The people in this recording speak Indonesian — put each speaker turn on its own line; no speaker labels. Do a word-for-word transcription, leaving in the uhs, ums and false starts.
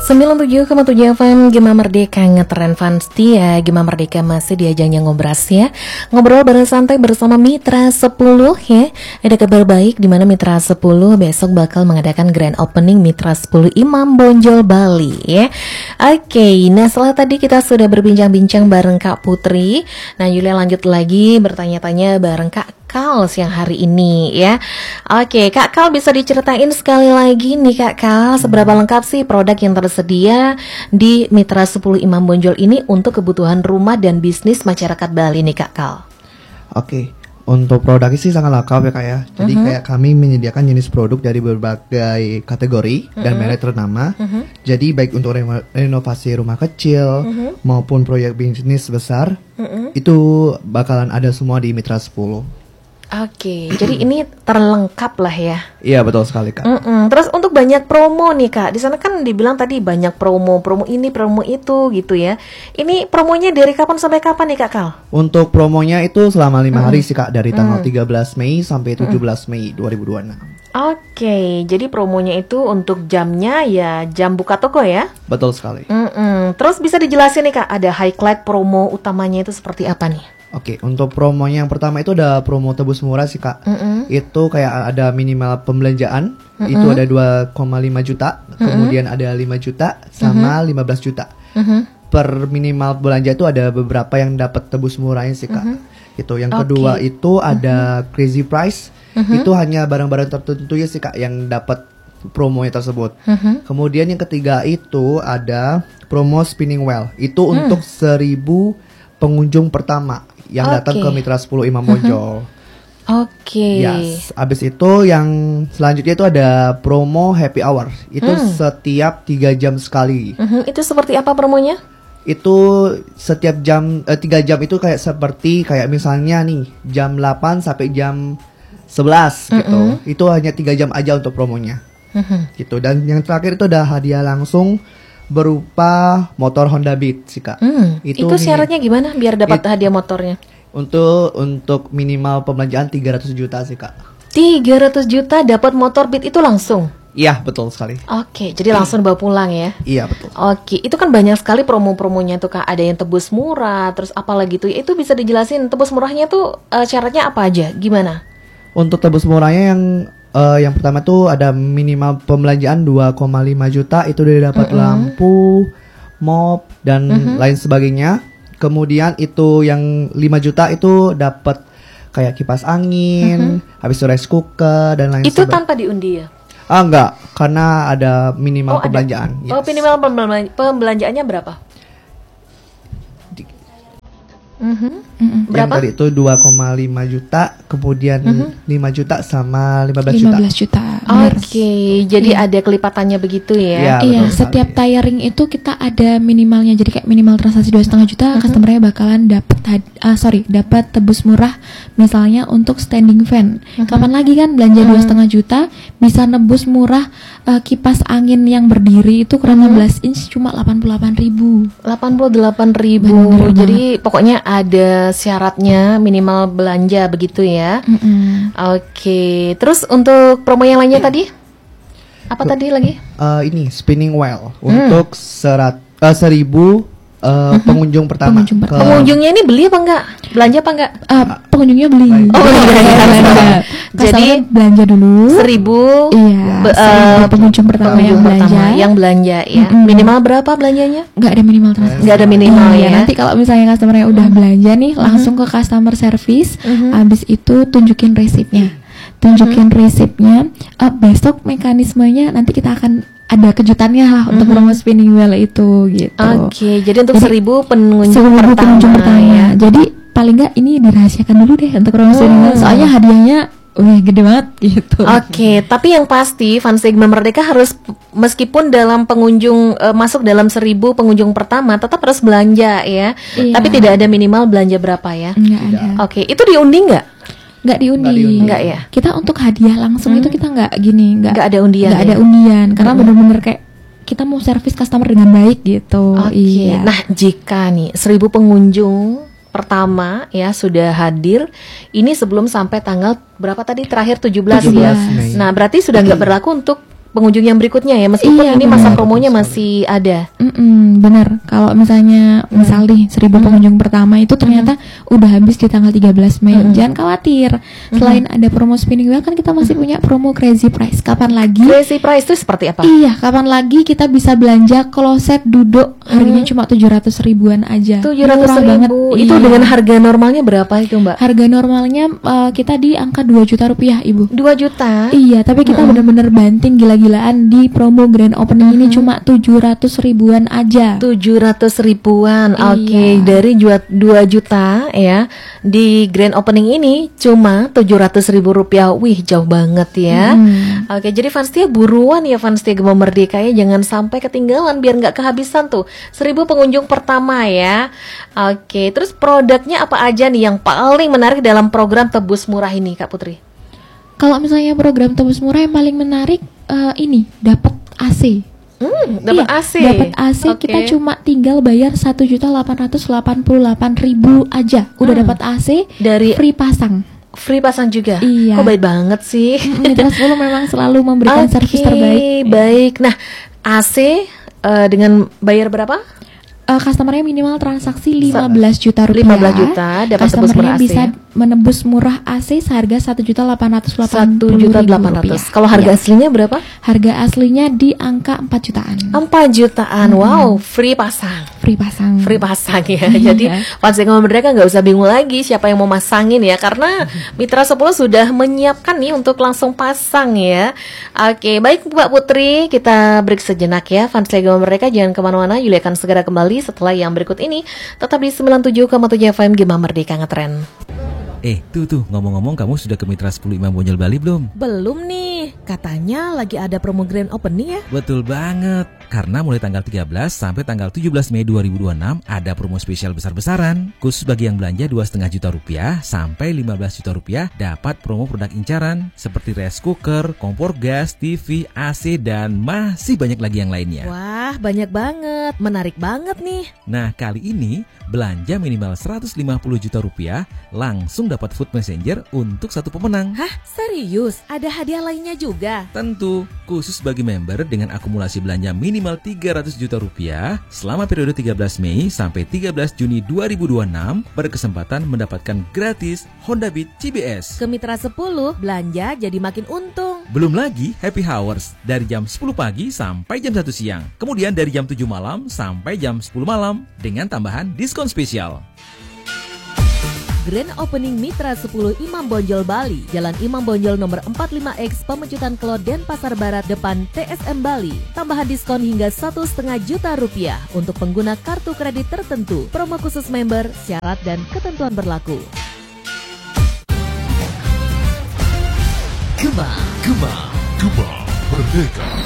sembilan puluh tujuh koma tujuh F M Gema Merdeka ngetren fans dia. Gema Merdeka masih diajangnya ngobras ya. Ngobrol bareng santai bersama Mitra sepuluh ya. Ada kabar baik di mana Mitra sepuluh besok bakal mengadakan grand opening Mitra sepuluh Imam Bonjol Bali ya. Oke, nah setelah tadi kita sudah berbincang-bincang bareng Kak Putri. Nah Yulia lanjut lagi bertanya-tanya bareng Kak Kal siang hari ini ya. Oke, Kak Kal bisa diceritain sekali lagi nih Kak Kal, seberapa lengkap sih produk yang tersedia di Mitra sepuluh Imam Bonjol ini untuk kebutuhan rumah dan bisnis masyarakat Bali nih Kak Kal?
Oke, untuk produknya sih sangat lengkap ya Kak ya. Jadi uh-huh. kayak kami menyediakan jenis produk dari berbagai kategori uh-huh. dan merek ternama. Uh-huh. Jadi baik untuk re- renovasi rumah kecil uh-huh. maupun proyek bisnis besar, uh-huh. itu bakalan ada semua di Mitra sepuluh.
Oke, jadi ini terlengkap lah ya.
Iya betul sekali Kak.
Mm-mm. Terus untuk banyak promo nih Kak, di sana kan dibilang tadi banyak promo, promo ini, promo itu gitu ya. Ini promonya dari kapan sampai kapan nih Kak Kal?
Untuk promonya itu selama lima mm. hari sih Kak, dari tanggal mm. tiga belas Mei sampai tujuh belas mm. Mei dua ribu dua puluh enam.
Oke, jadi promonya itu untuk jamnya ya jam buka toko ya?
Betul sekali.
Mm-mm. Terus bisa dijelasin nih Kak, ada highlight promo utamanya itu seperti apa nih?
Oke, untuk promonya yang pertama itu ada promo tebus murah sih Kak. Mm-hmm. Itu kayak ada minimal pembelanjaan, mm-hmm. itu ada dua koma lima juta, mm-hmm. kemudian ada lima juta sama mm-hmm. lima belas juta. Mm-hmm. Per minimal belanja itu ada beberapa yang dapat tebus murahnya sih Kak. Mm-hmm. Itu yang okay. kedua itu ada mm-hmm. crazy price, mm-hmm. itu hanya barang-barang tertentu ya sih Kak yang dapat promonya tersebut. Mm-hmm. Kemudian yang ketiga itu ada promo spinning well, itu mm. untuk seribu pengunjung pertama yang okay. datang ke Mitra sepuluh Imam Bonjol.
Oke. Okay.
Yes. Abis itu yang selanjutnya itu ada promo happy hour. Itu hmm. setiap tiga jam sekali. Uh-huh.
Itu seperti apa promonya?
Itu setiap jam eh, tiga jam itu kayak seperti kayak misalnya nih jam delapan sampai jam sebelas uh-uh. gitu. Itu hanya tiga jam aja untuk promonya. Uh-huh. Gitu. Dan yang terakhir itu ada hadiah langsung berupa motor Honda Beat sih Kak.
Hmm, itu, itu syaratnya gimana biar dapat it, hadiah motornya?
Untuk untuk minimal pembelanjaan tiga ratus juta sih Kak.
tiga ratus juta dapat motor Beat itu langsung?
Iya betul sekali.
Oke, jadi langsung bawa pulang ya?
Iya betul.
Oke, itu kan banyak sekali promo-promonya tuh Kak. Ada yang tebus murah, terus apalagi tuh? Itu bisa dijelasin tebus murahnya tuh uh, syaratnya apa aja? Gimana?
Untuk tebus murahnya yang Uh, yang pertama tuh ada minimal pembelanjaan dua koma lima juta, itu udah dapat mm-hmm. lampu, mop dan mm-hmm. lain sebagainya. Kemudian itu yang lima juta itu dapat kayak kipas angin, mm-hmm. habis itu rice cooker dan lain sebagainya.
Itu seba- tanpa diundi ya?
Ah enggak, karena ada minimal oh, pembelanjaan.
Yes. Oh, minimal pembelanja- pembelanjaannya berapa? Mm-hmm. Mm-hmm. Berapa?
Yang tadi itu dua koma lima juta, kemudian mm-hmm. lima juta sama lima belas juta.
lima belas juta.
Oke, okay, jadi yeah. ada kelipatannya begitu ya?
Iya,
iya setiap tiring itu kita ada minimalnya. Jadi kayak minimal transaksi dua koma lima juta, mm-hmm. customernya bakalan dapat uh, sorry, dapat tebus murah misalnya untuk standing fan. Mm-hmm. Kapan lagi kan belanja dua koma lima juta bisa nebus murah uh, kipas angin yang berdiri itu kurang mm-hmm. enam belas inch cuma delapan puluh delapan ribu.
delapan puluh delapan ribu. Jadi pokoknya ada syaratnya minimal belanja begitu ya. Mm-hmm. Oke, okay. Terus untuk promo yang lainnya tadi apa Loh, tadi lagi?
Uh, ini spinning well hmm. untuk serat uh, seribu uh, mm-hmm. pengunjung pertama.
Pengunjung
ke...
Pengunjungnya ini beli apa enggak? Belanja apa enggak?
Uh, pengunjungnya beli.
Oh, iya. Jadi
belanja dulu.
Seribu.
Iya. Be- uh, pengunjung pertama
pengunjung
yang belanja.
Pertama yang belanja ya. Mm-hmm. Minimal berapa belanjanya?
Enggak ada minimal transaksi.
Enggak ada minimal
uh,
ya.
Nanti kalau misalnya customernya udah mm-hmm. belanja nih, langsung mm-hmm. ke customer service. Mm-hmm. Habis itu tunjukin resipnya. Tunjukin mm-hmm. resipnya. Uh, besok mekanismenya nanti kita akan ada kejutannya lah mm-hmm. untuk promo spinning wheel itu gitu.
Oke, okay, jadi untuk jadi, seribu pengunjung
seribu
pertama.
pengunjung pertama. Ya. Jadi paling nggak ini dirahasiakan dulu deh untuk promo spinning wheel. Soalnya hadiahnya wih gede banget gitu.
Oke, okay, tapi yang pasti fans Gema Merdeka harus meskipun dalam pengunjung uh, masuk dalam seribu pengunjung pertama tetap harus belanja ya. Iya. Tapi tidak ada minimal belanja berapa ya?
Nggak ada.
Oke, okay, itu diundi nggak?
Nggak diundi.
Nggak diundi. Nggak ya?
Kita untuk hadiah langsung hmm. itu kita nggak gini, nggak
nggak ada undian.
Nggak
ya?
ada undian karena hmm. benar-benar kayak kita mau servis customer dengan baik gitu.
Oke. Okay.
Iya.
Nah, jika nih seribu pengunjung pertama ya sudah hadir, ini sebelum sampai tanggal berapa tadi terakhir tujuh belas, tujuh belas ya. Mei. Nah, berarti sudah nggak berlaku untuk pengunjung yang berikutnya ya, meskipun
Iya,
ini masa
benar.
promonya masih ada.
Mm-mm, bener. Kalau misalnya
Hmm.
misal nih seribu pengunjung pertama itu ternyata udah habis di tanggal tiga belas Mei.
Hmm.
Jangan khawatir. Selain ada promo spinning wheel kan kita masih punya promo crazy price. Kapan lagi?
Crazy price itu seperti apa?
Iya, kapan lagi kita bisa belanja kloset duduk harganya cuma tujuh ratus ribuan aja.
tujuh ratus
Murah banget.
ribu. Itu
Iya.
dengan harga normalnya berapa itu, Mbak?
Harga normalnya eh, kita di angka dua juta rupiah, Ibu.
dua juta.
Iya, tapi kita bener-bener banting gila-gilaan di promo grand opening ini cuma tujuh ratus ribuan aja.
tujuh ratus ribuan. Oke,
Iya.
dari dua juta ya. Di grand opening ini cuma tujuh ratus ribu rupiah. Wih, jauh banget ya.
Hmm.
Oke, jadi Fanstia buruan ya, Fanstia Gema Merdeka ya, jangan sampai ketinggalan biar nggak kehabisan tuh seribu pengunjung pertama ya. Oke, terus produknya apa aja nih yang paling menarik dalam program Tebus Murah ini, Kak Putri?
Kalau misalnya program tebus murah yang paling menarik eh, ini dapat A C.
Hmm, dapat
Iya,
A C.
Dapat A C
Oke.
kita cuma tinggal bayar satu juta delapan ratus delapan puluh delapan ribu aja. Udah
Hmm.
dapat A C
Dari-
free pasang.
Free pasang juga.
Iya.
Kok baik banget sih.
Mitra sepuluh memang selalu memberikan
Oke,
servis terbaik.
baik. Nah, A C eh, dengan bayar berapa?
Eh, customernya minimal transaksi lima belas juta rupiah.
lima belas juta dapat tebus
Customernya
murah A C
bisa
ya?
menebus murah A C seharga satu juta delapan ratus delapan
satu
puluh
juta
ribu
delapan
rupiah.
ratus. Kalau harga
Iya.
aslinya berapa?
Harga aslinya di angka empat jutaan.
empat jutaan. Wow, free pasang.
Free pasang.
Free pasang ya.
Iya.
Jadi Fans Gema Merdeka nggak usah bingung lagi siapa yang mau masangin ya, karena Mitra sepuluh sudah menyiapkan nih untuk langsung pasang ya. Oke, baik Mbak Putri, kita break sejenak ya. Fans Gema Merdeka jangan kemana-mana. Yuli akan segera kembali setelah yang berikut ini. Tetap di sembilan puluh tujuh koma tujuh F M Gema Merdeka Ngetren.
Eh, tuh tuh, ngomong-ngomong kamu sudah ke Mitra sepuluh Imam Bonjol Bali belum?
Belum nih, katanya lagi ada promo grand opening ya.
Betul banget, karena mulai tanggal tiga belas sampai tanggal tujuh belas Mei dua ribu dua puluh enam ada promo spesial besar-besaran. Khusus bagi yang belanja dua koma lima juta rupiah sampai lima belas juta rupiah dapat promo produk incaran seperti rice cooker, kompor gas, T V, A C, dan masih banyak lagi yang lainnya.
Wah, banyak banget, menarik banget nih.
Nah, kali ini belanja minimal seratus lima puluh juta rupiah langsung dapat food messenger untuk satu pemenang.
Hah, serius? Ada hadiah lainnya juga?
Tentu, khusus bagi member dengan akumulasi belanja minimal tiga ratus juta rupiah selama periode tiga belas Mei sampai tiga belas Juni dua ribu dua puluh enam berkesempatan mendapatkan gratis Honda Beat C B S.
Ke Mitra sepuluh, belanja jadi makin untung.
Belum lagi happy hours dari jam sepuluh pagi sampai jam satu siang. Kemudian dari jam tujuh malam sampai jam sepuluh malam dengan tambahan diskon spesial.
Grand Opening Mitra sepuluh Imam Bonjol Bali, Jalan Imam Bonjol nomor empat puluh lima X, Pemecutan Kloden, Pasar Barat, depan T S M Bali. Tambahan diskon hingga satu setengah juta rupiah untuk pengguna kartu kredit tertentu. Promo khusus member, syarat dan ketentuan berlaku.
Gema, Gema, Gema Merdeka.